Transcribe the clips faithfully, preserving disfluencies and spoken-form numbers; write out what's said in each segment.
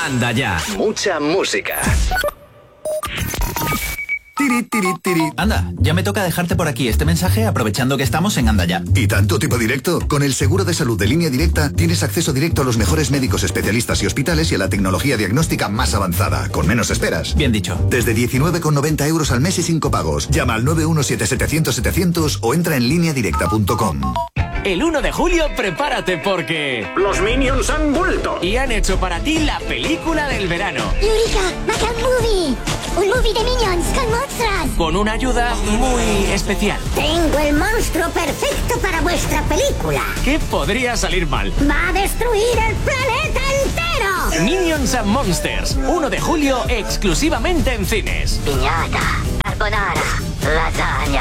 Anda Ya. Mucha música. Tiri, tiri, tiri. Anda, ya me toca dejarte por aquí este mensaje aprovechando que estamos en Anda Ya. ¿Y tanto tipo directo? Con el seguro de salud de Línea Directa tienes acceso directo a los mejores médicos especialistas y hospitales y a la tecnología diagnóstica más avanzada, con menos esperas. Bien dicho. Desde diecinueve con noventa euros al mes y sin copagos. Llama al nueve uno siete setecientos setecientos o entra en línea directa punto com. El uno de julio prepárate porque... ¡Los Minions han vuelto! Y han hecho para ti la película del verano. ¡Eureka! ¡Macan Movie! ¡Un movie de Minions con monstruos! Con una ayuda muy especial. Tengo el monstruo perfecto para vuestra película. ¿Qué podría salir mal? ¡Va a destruir el planeta entero! Minions and Monsters. uno de julio exclusivamente en cines. Piñata, carbonara, lasaña...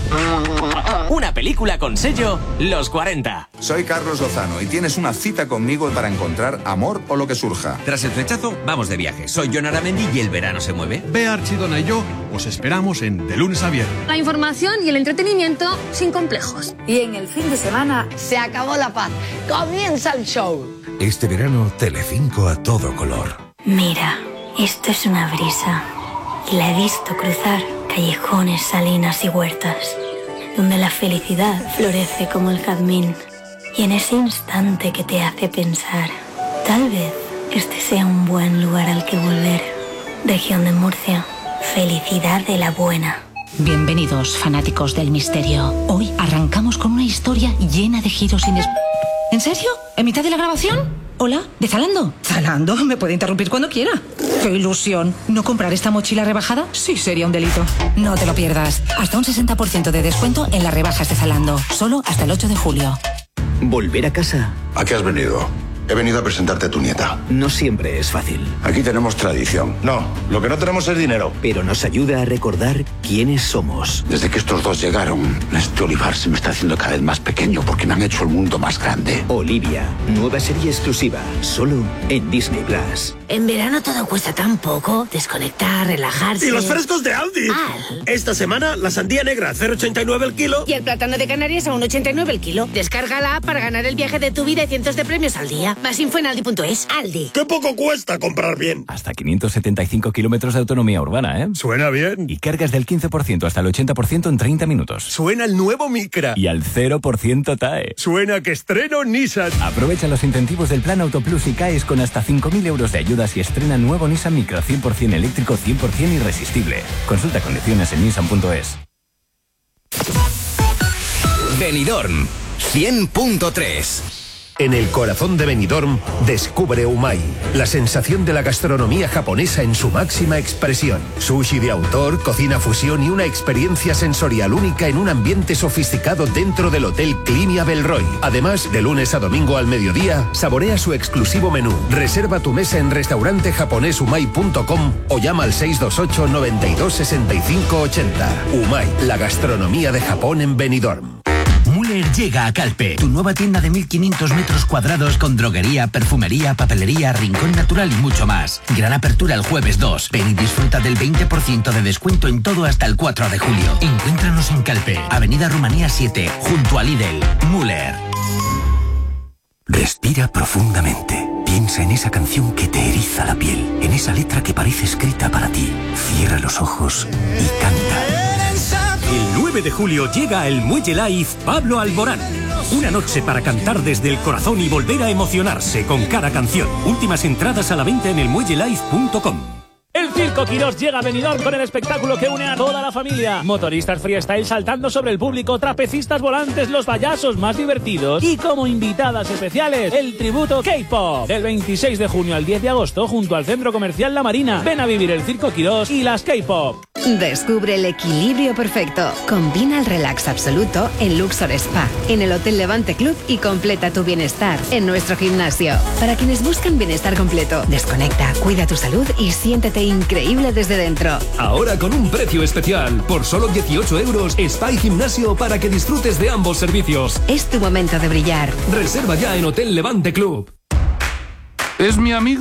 Una película con sello Los cuarenta. Soy Carlos Lozano y tienes una cita conmigo para encontrar amor o lo que surja. Tras el flechazo, vamos de viaje. Soy Jon Aramendi y el verano se mueve. Bea Archidona y yo os esperamos en De Lunes a Viernes. La información y el entretenimiento sin complejos. Y en el fin de semana se acabó la paz. Comienza el show. Este verano, Telecinco a todo color. Mira, esto es una brisa. Y la he visto cruzar callejones, salinas y huertas, donde la felicidad florece como el jazmín. Y en ese instante que te hace pensar, tal vez este sea un buen lugar al que volver. Región de Murcia, felicidad de la buena. Bienvenidos, fanáticos del misterio. Hoy arrancamos con una historia llena de giros inesp... ¿En serio? ¿En mitad de la grabación? Hola, ¿de Zalando? Zalando, me puede interrumpir cuando quiera. ¡Qué ilusión! ¿No comprar esta mochila rebajada? Sí, sería un delito. No te lo pierdas. Hasta un sesenta por ciento de descuento en las rebajas de Zalando. Solo hasta el ocho de julio. ¿Volver a casa? ¿A qué has venido? He venido a presentarte a tu nieta. No siempre es fácil. Aquí tenemos tradición. No, lo que no tenemos es dinero. Pero nos ayuda a recordar quiénes somos. Desde que estos dos llegaron, este olivar se me está haciendo cada vez más pequeño porque me han hecho el mundo más grande. Olivia, nueva serie exclusiva, solo en Disney Plus. En verano todo cuesta tan poco. Desconectar, relajarse. ¡Y los frescos de Aldi! Al. Esta semana, la sandía negra a cero coma ochenta y nueve el kilo. Y el plátano de Canarias a uno coma ochenta y nueve el kilo. Descárgala para ganar el viaje de tu vida y cientos de premios al día. Más info en aldi punto es. Aldi. ¡Qué poco cuesta comprar bien! Hasta quinientos setenta y cinco kilómetros de autonomía urbana, ¿eh? Suena bien. Y cargas del quince por ciento hasta el ochenta por ciento en treinta minutos. Suena el nuevo Micra. Y al cero por ciento T A E. Suena que estreno Nissan. Aprovecha los incentivos del Plan Autoplus y caes con hasta cinco mil euros de ayudas y estrena nuevo Nissan Micra cien por ciento eléctrico, cien por ciento irresistible. Consulta condiciones en nissan punto es. Benidorm cien punto tres. En el corazón de Benidorm, descubre Umai, la sensación de la gastronomía japonesa en su máxima expresión. Sushi de autor, cocina fusión y una experiencia sensorial única en un ambiente sofisticado dentro del Hotel Clinia Belroy. Además, de lunes a domingo al mediodía, saborea su exclusivo menú. Reserva tu mesa en restaurante japonés umai punto com o llama al seis dos ocho, noventa y dos, sesenta y cinco, ochenta. Umai, la gastronomía de Japón en Benidorm. Müller llega a Calpe, tu nueva tienda de mil quinientos metros cuadrados con droguería, perfumería, papelería, rincón natural y mucho más. Gran apertura el jueves dos. Ven y disfruta del veinte por ciento de descuento en todo hasta el cuatro de julio. Encuéntranos en Calpe, Avenida Rumanía siete, junto a Lidl. Müller. Respira profundamente. Piensa en esa canción que te eriza la piel, en esa letra que parece escrita para ti. Cierra los ojos y canta. El nueve de julio llega el Muelle Live Pablo Alborán. Una noche para cantar desde el corazón y volver a emocionarse con cada canción. Últimas entradas a la venta en el muelle live punto com. El Circo Quirós llega a Benidorm con el espectáculo que une a toda la familia. Motoristas freestyle saltando sobre el público, trapecistas volantes, los payasos más divertidos y como invitadas especiales, el tributo K-Pop. Del veintiséis de junio al diez de agosto junto al Centro Comercial La Marina. Ven a vivir el Circo Quirós y las K-Pop. Descubre el equilibrio perfecto. Combina el relax absoluto en Luxor Spa, en el Hotel Levante Club y completa tu bienestar en nuestro gimnasio. Para quienes buscan bienestar completo, desconecta, cuida tu salud y siéntete increíble desde dentro. Ahora con un precio especial. Por solo dieciocho euros, spa y gimnasio para que disfrutes de ambos servicios. Es tu momento de brillar. Reserva ya en Hotel Levante Club. ¿Es mi amigo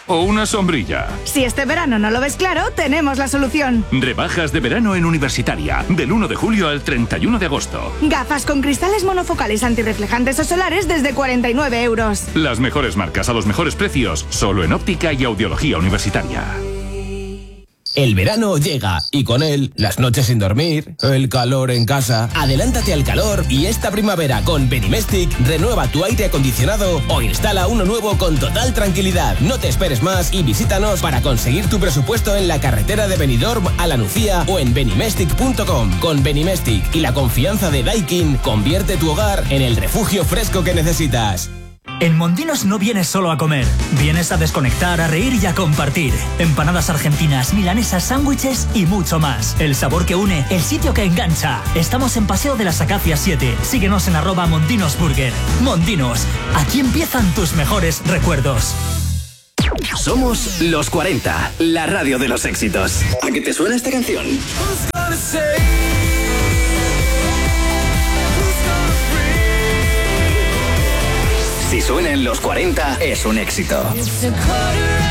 o una sombrilla? Si este verano no lo ves claro, tenemos la solución. Rebajas de verano en Universitaria, del uno de julio al treinta y uno de agosto. Gafas con cristales monofocales antirreflejantes o solares desde cuarenta y nueve euros. Las mejores marcas a los mejores precios, solo en óptica y audiología Universitaria. El verano llega y con él las noches sin dormir, el calor en casa. Adelántate al calor y esta primavera con Benimestic renueva tu aire acondicionado o instala uno nuevo con total tranquilidad. No te esperes más y visítanos para conseguir tu presupuesto en la carretera de Benidorm a La Nucía o en benimestic punto com. Con Benimestic y la confianza de Daikin, convierte tu hogar en el refugio fresco que necesitas. En Mondinos no vienes solo a comer, vienes a desconectar, a reír y a compartir. Empanadas argentinas, milanesas, sándwiches y mucho más. El sabor que une, el sitio que engancha. Estamos en Paseo de las Acacias siete. Síguenos en arroba Mondinos Burger. Mondinos, aquí empiezan tus mejores recuerdos. Somos Los cuarenta, la radio de los éxitos. ¿A qué te suena esta canción? Si suena en Los cuarenta, es un éxito.